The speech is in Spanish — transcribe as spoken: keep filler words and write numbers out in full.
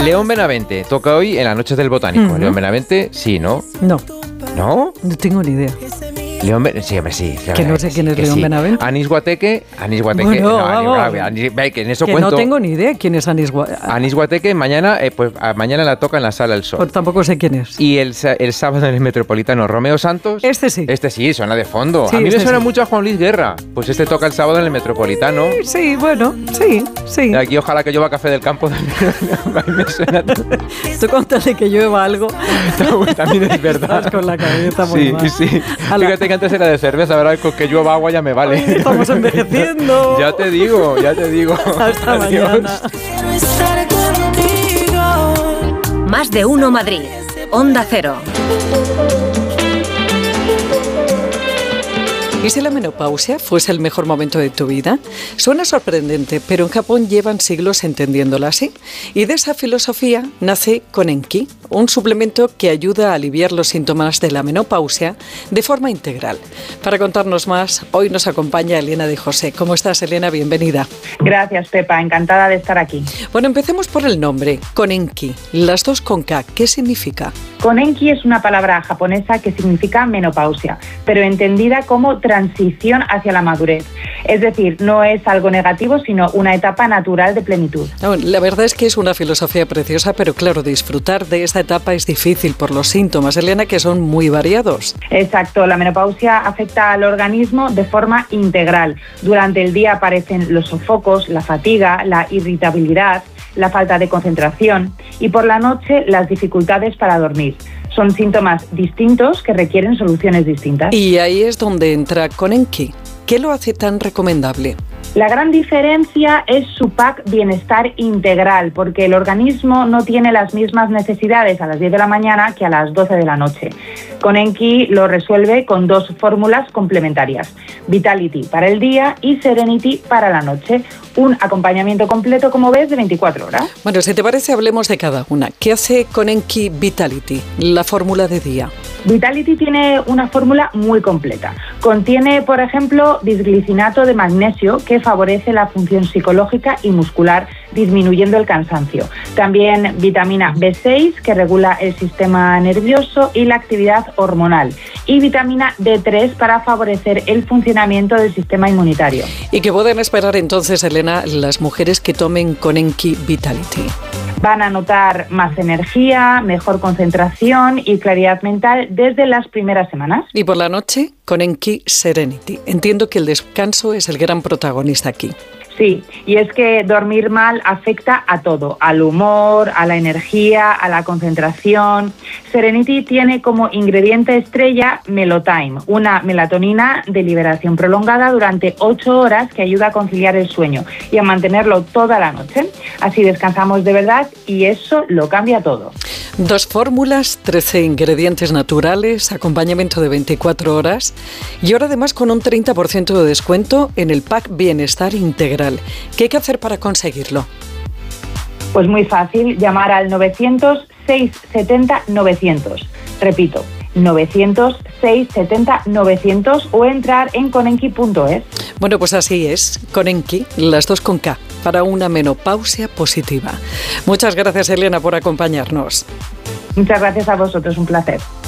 León Benavente toca hoy en las noches del Botánico. Uh-huh. León Benavente, sí, ¿no? No. ¿No? No tengo ni idea. León Ben... Sí, hombre, sí. Que no sé quién es León sí. Benavente. Anís Guateque, Anís Guateque. Bueno, no, vamos. Anís, Anís, Anís, que en eso que cuento. no tengo ni idea quién es Anís Guateque. Anís Guateque, mañana, eh, pues a, mañana la toca en la Sala del Sol. Pues tampoco sé quién es. Y el, el sábado en el Metropolitano, Romeo Santos. Este sí. Este sí, suena de fondo. Sí, a mí este me suena sí. mucho a Juan Luis Guerra. Pues este toca el sábado en el Metropolitano. Sí, sí, bueno, sí, sí. Y aquí ojalá que llueva Café del Campo. A mí me suena. Tú contale que llueva algo. No, también es verdad. Estás con la cabeza muy sí, mal. Sí, sí. Fíjate que antes era de cerveza, ahora con que llueva agua ya me vale. Ay, estamos envejeciendo. Ya te digo, ya te digo. Hasta Adiós. mañana. Más de uno Madrid. Onda Cero. ¿Y si la menopausia fuese el mejor momento de tu vida? Suena sorprendente, pero en Japón llevan siglos entendiéndola así. Y de esa filosofía nace Konenki, un suplemento que ayuda a aliviar los síntomas de la menopausia de forma integral. Para contarnos más, hoy nos acompaña Elena de José. ¿Cómo estás, Elena? Bienvenida. Gracias, Pepa. Encantada de estar aquí. Bueno, empecemos por el nombre, Konenki. Las dos con K. ¿Qué significa? Konenki es una palabra japonesa que significa menopausia, pero entendida como transición hacia la madurez. Es decir, no es algo negativo, sino una etapa natural de plenitud. No, la verdad es que es una filosofía preciosa, pero claro, disfrutar de esa etapa es difícil por los síntomas, Elena, que son muy variados. Exacto, la menopausia afecta al organismo de forma integral. Durante el día aparecen los sofocos, la fatiga, la irritabilidad, la falta de concentración y por la noche las dificultades para dormir. Son síntomas distintos que requieren soluciones distintas. Y ahí es donde entra Konenki. ¿Qué lo hace tan recomendable? La gran diferencia es su pack Bienestar Integral, porque el organismo no tiene las mismas necesidades a las diez de la mañana que a las doce de la noche. Konenki lo resuelve con dos fórmulas complementarias, Vitality para el día y Serenity para la noche. Un acompañamiento completo, como ves, de veinticuatro horas. Bueno, si te parece, hablemos de cada una. ¿Qué hace Konenki Vitality, la fórmula de día? Vitality tiene una fórmula muy completa. Contiene, por ejemplo, bisglicinato de magnesio, que favorece la función psicológica y muscular, disminuyendo el cansancio. También vitamina B seis, que regula el sistema nervioso y la actividad hormonal. Y vitamina D tres para favorecer el funcionamiento del sistema inmunitario. ¿Y qué pueden esperar entonces, Elena, las mujeres que tomen Konenki Vitality? Van a notar más energía, mejor concentración y claridad mental desde las primeras semanas. Y por la noche, Konenki Serenity. Entiendo que el descanso es el gran protagonista aquí. Sí, y es que dormir mal afecta a todo, al humor, a la energía, a la concentración. Serenity tiene como ingrediente estrella Melotime, una melatonina de liberación prolongada durante ocho horas que ayuda a conciliar el sueño y a mantenerlo toda la noche. Así descansamos de verdad y eso lo cambia todo. Dos fórmulas, trece ingredientes naturales, acompañamiento de veinticuatro horas y ahora además con un treinta por ciento de descuento en el pack Bienestar Integral. ¿Qué hay que hacer para conseguirlo? Pues muy fácil, llamar al novecientos, seiscientos setenta, novecientos. Repito, novecientos, seiscientos setenta, novecientos o entrar en konenki punto es. Bueno, pues así es, Konenki, las dos con K, para una menopausia positiva. Muchas gracias, Elena, por acompañarnos. Muchas gracias a vosotros, un placer.